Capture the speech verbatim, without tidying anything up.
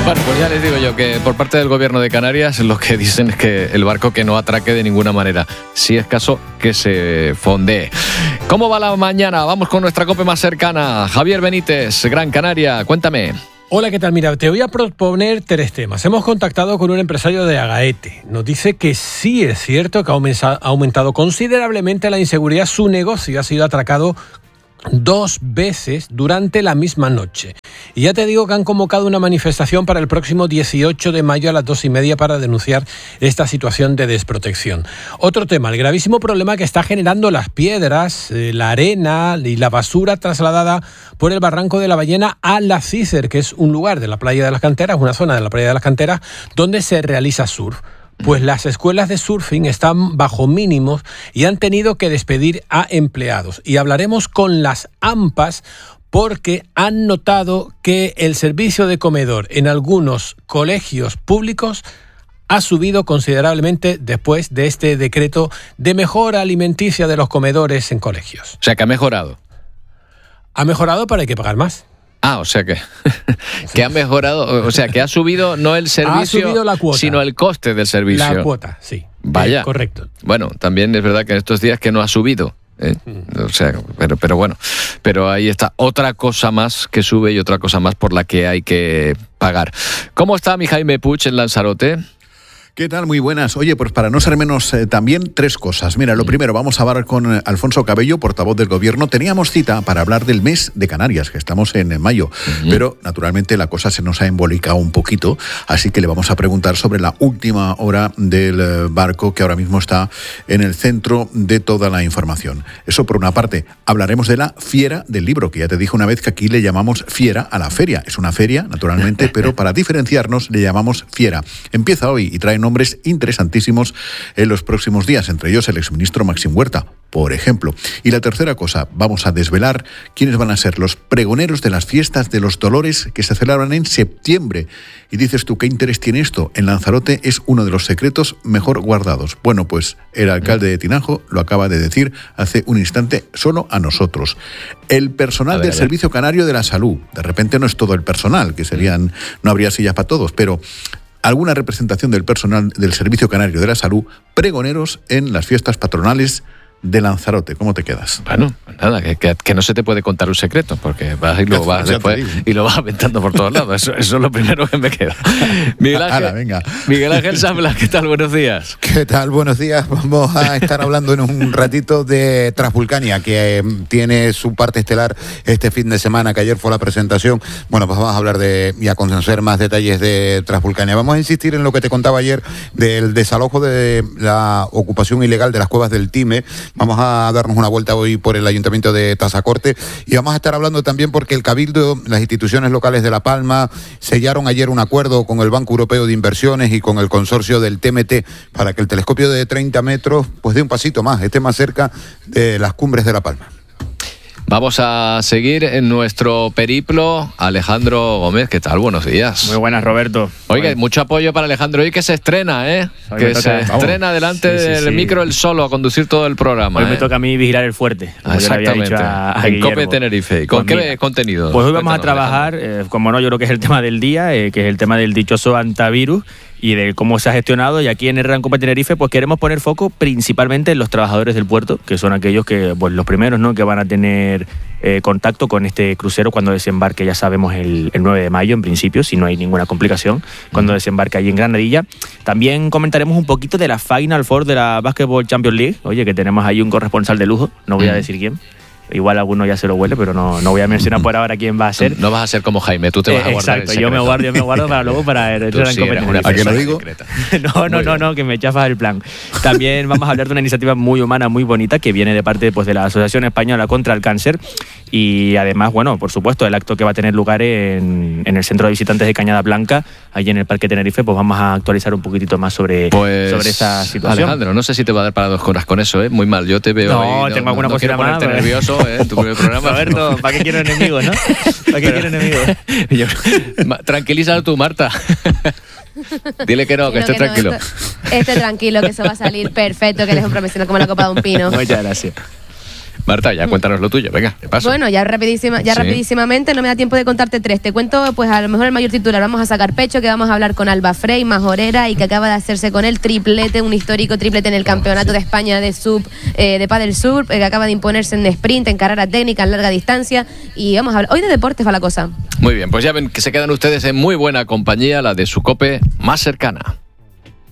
Bueno, pues ya les digo yo que por parte del gobierno de Canarias lo que dicen es que el barco que no atraque de ninguna manera. Si es caso, que se fondee. ¿Cómo va la mañana? Vamos con nuestra COPE más cercana. Javier Benítez, Gran Canaria, cuéntame. Hola, ¿qué tal? Mira, te voy a proponer tres temas. Hemos contactado con un empresario de Agaete. Nos dice que sí es cierto que ha aumentado considerablemente la inseguridad. Su negocio ha sido atracado dos veces durante la misma noche. Y ya te digo que han convocado una manifestación para el próximo dieciocho de mayo a las dos y media para denunciar esta situación de desprotección. Otro tema, el gravísimo problema que está generando las piedras, eh, la arena y la basura trasladada por el barranco de la Ballena a la Cícer, que es un lugar de la playa de las Canteras, una zona de la playa de las Canteras, donde se realiza surf. Pues las escuelas de surfing están bajo mínimos y han tenido que despedir a empleados. Y hablaremos con las AMPAs porque han notado que el servicio de comedor en algunos colegios públicos ha subido considerablemente después de este decreto de mejora alimenticia de los comedores en colegios. O sea, que ha mejorado. Ha mejorado, pero hay que pagar más. Ah, o sea que, que ha mejorado, o sea que ha subido no el servicio, ha subido la cuota, sino el coste del servicio. La cuota, sí. Vaya. Eh, correcto. Bueno, también es verdad que en estos días que no ha subido. ¿eh? Mm. O sea, pero, pero bueno, pero ahí está otra cosa más que sube y otra cosa más por la que hay que pagar. ¿Cómo está mi Jaime Puig en Lanzarote? ¿Qué tal? Muy buenas. Oye, pues para no ser menos, eh, también tres cosas. Mira, lo primero, vamos a hablar con eh, Alfonso Cabello, portavoz del Gobierno. Teníamos cita para hablar del mes de Canarias, que estamos en, en mayo, uh-huh. pero naturalmente la cosa se nos ha embolicado un poquito, así que le vamos a preguntar sobre la última hora del eh, barco que ahora mismo está en el centro de toda la información. Eso por una parte. Hablaremos de la Fiera del Libro, que ya te dije una vez que aquí le llamamos Fiera a la feria. Es una feria, naturalmente, pero para diferenciarnos le llamamos Fiera. Empieza hoy y trae nombres interesantísimos en los próximos días, entre ellos el exministro Maxim Huerta, por ejemplo. Y la tercera cosa, vamos a desvelar quiénes van a ser los pregoneros de las fiestas de los Dolores que se celebran en septiembre. Y dices tú, ¿qué interés tiene esto? En Lanzarote es uno de los secretos mejor guardados. Bueno, pues el alcalde de Tinajo lo acaba de decir hace un instante solo a nosotros. El personal ver, del Servicio Canario de la Salud, de repente no es todo el personal, que serían, no habría sillas para todos, pero alguna representación del personal del Servicio Canario de la Salud, pregoneros en las fiestas patronales de Lanzarote. ¿Cómo te quedas? Bueno, nada, que, que, que no se te puede contar un secreto, porque vas y lo vas ya después y lo vas aventando por todos lados. Eso, eso es lo primero que me queda. Miguel Ángel, Ala, venga. Miguel Ángel Sambla, ¿qué tal? Buenos días. ¿Qué tal? Buenos días. Vamos a estar hablando en un ratito de Transvulcania, que eh, tiene su parte estelar este fin de semana, que ayer fue la presentación. Bueno, pues vamos a hablar de y a conocer más detalles de Transvulcania. Vamos a insistir en lo que te contaba ayer del desalojo de la ocupación ilegal de las cuevas del Time. Vamos a darnos una vuelta hoy por el Ayuntamiento de Tazacorte y vamos a estar hablando también porque el Cabildo, las instituciones locales de La Palma sellaron ayer un acuerdo con el Banco Europeo de Inversiones y con el consorcio del T M T para que el telescopio de treinta metros pues dé un pasito más, esté más cerca de las cumbres de La Palma. Vamos a seguir en nuestro periplo. Alejandro Gómez, ¿qué tal? Buenos días. Muy buenas, Roberto. Oiga, bueno. Mucho apoyo para Alejandro hoy que se estrena, ¿eh? Hoy que se toca, estrena vamos. delante sí, sí, del sí. micro él solo a conducir todo el programa. Hoy ¿eh? me toca a mí vigilar el fuerte. Ah, exactamente. A, a en COPE Tenerife. ¿Con pues qué mira, contenido? Pues hoy vamos Cuéntanos, a trabajar, eh, como no, yo creo que es el tema del día, eh, que es el tema del dichoso antivirus y de cómo se ha gestionado. Y aquí en el Gran COPE Tenerife pues queremos poner foco principalmente en los trabajadores del puerto, que son aquellos que, pues los primeros, ¿no?, que van a tener eh, contacto con este crucero cuando desembarque, ya sabemos, el, el nueve de mayo en principio, si no hay ninguna complicación, cuando desembarque allí en Granadilla. También comentaremos un poquito de la Final Four de la Basketball Champions League. Oye, que tenemos ahí un corresponsal de lujo, no voy a decir quién. Igual alguno ya se lo huele, pero no, no voy a mencionar por ahora quién va a ser. No vas a ser como Jaime, tú te vas eh, a guardar exacto, yo me guardo, yo me guardo para luego para entrar sí en competencia. ¿A qué lo digo? no, no, no, no, que me chafas el plan. También vamos a hablar de una iniciativa muy humana, muy bonita, que viene de parte pues, de la Asociación Española contra el Cáncer. Y además, bueno, por supuesto, el acto que va a tener lugar en, en el Centro de Visitantes de Cañada Blanca, allí en el Parque Tenerife, pues vamos a actualizar un poquitito más sobre, pues, sobre esa situación. Alejandro, no sé si te va a dar para dos horas con eso, ¿eh? Muy mal, yo te veo No, ahí, tengo no, alguna no cosita más. No quiero ponerte nervioso, ¿eh? Tu primer programa. Roberto, ¿para qué quiero enemigos, no? ¿Para qué quiero enemigos? Yo, tranquilízalo tú, Marta. Dile que no, que, que esté no, que tranquilo. No, esto, esté tranquilo, que eso va a salir perfecto, que él es un profesional como la copa de un pino. Muchas gracias. Marta, ya cuéntanos lo tuyo, venga, ¿qué pasa? Bueno, ya rapidísima, ya Sí. rapidísimamente, no me da tiempo de contarte tres. Te cuento, pues a lo mejor el mayor titular, vamos a sacar pecho, que vamos a hablar con Alba Frey, majorera, y que acaba de hacerse con el triplete, un histórico triplete en el Campeonato de España de sub, eh, de pádel sur, eh, que acaba de imponerse en sprint, en carrera técnica, en larga distancia, y vamos a hablar, hoy de deportes va la cosa. Muy bien, pues ya ven que se quedan ustedes en muy buena compañía, la de su COPE más cercana.